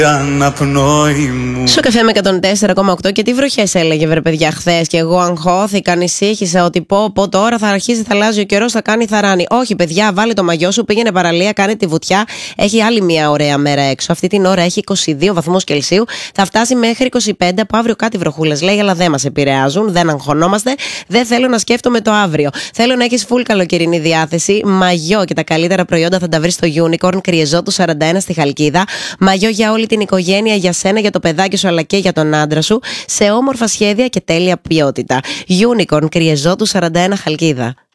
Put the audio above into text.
Στο καφέ με 104,8 και τι βροχές έλεγε βρε παιδιά χθες. Και εγώ αγχώθηκα, ανησύχησα ότι πω τώρα θα αρχίσει, θα αλλάζει ο καιρός, θα κάνει θαράνι. Όχι, παιδιά, βάλε το μαγιό σου, πήγαινε παραλία, κάνε τη βουτιά. Έχει άλλη μια ωραία μέρα έξω. Αυτή την ώρα έχει 22 βαθμούς Κελσίου. Θα φτάσει μέχρι 25 από αύριο κάτι βροχούλες λέει, αλλά δεν μας επηρεάζουν, δεν αγχωνόμαστε. Δεν θέλω να σκέφτομαι το αύριο. Θέλω να έχεις full καλοκαιρινή διάθεση. Μαγιό και τα καλύτερα προϊόντα θα τα βρεις στο Unicorn Κρυεζό του 41 στη Χαλκίδα. Μαγιό για όλη την οικογένεια, για σένα, για το παιδάκι σου αλλά και για τον άντρα σου, σε όμορφα σχέδια και τέλεια ποιότητα. Unicorn Κρυεζό του 41 Χαλκίδα.